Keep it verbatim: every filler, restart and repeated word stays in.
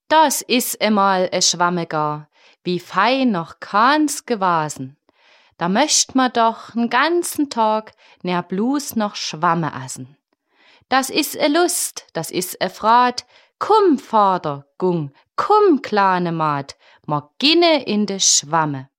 Das is emal e Schwamme gar, wie fein noch keins gewasen. Da möcht ma doch n ganzen Tag ner blus noch Schwamme essen. Das is e Lust, das is e Frat, kumm, Vater, Gung, kumm, kleine Maat, ma ginne in de Schwamme.